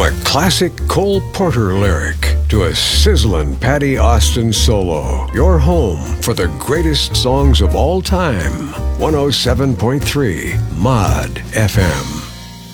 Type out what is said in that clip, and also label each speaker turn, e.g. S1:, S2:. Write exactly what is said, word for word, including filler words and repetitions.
S1: a classic Cole Porter lyric to a sizzling Patty Austin solo. Your home for the greatest songs of all time. one oh seven point three Mod F M.